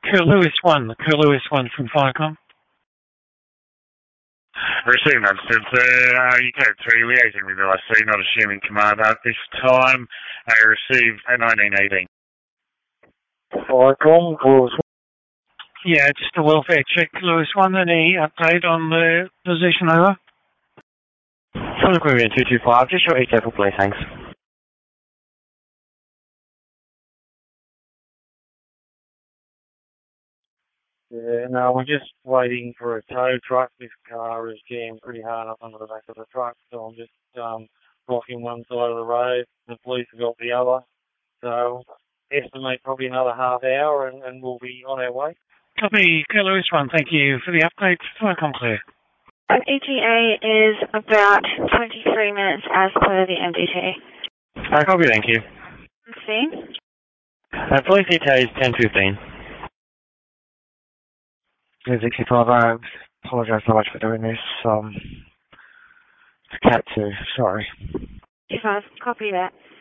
Kurt Lewis 1, the Kurt Lewis 1 from Firecom. Receiving understood, sir. You code 3, liaising with LIC, not assuming command at this time. I received at 1918. Firecom, Lewis 1. Yeah, just a welfare check, Lewis 1. Any update on the position, over? From Caribbean 225, just your ETA for please, thanks. Yeah, no, we're just waiting for a tow truck. This car is jammed pretty hard up under the back of the truck, so I'm just blocking one side of the road. The police have got the other. So estimate probably another half hour and we'll be on our way. Copy, Kurt Lewis 1. Thank you for the update. Firecom clear. ETA is about 23 minutes as per the MDT. Copy, thank you. See? Police ETA is 10:15. 65, I apologise so much for doing this. It's Cat 2, sorry. 25, copy that.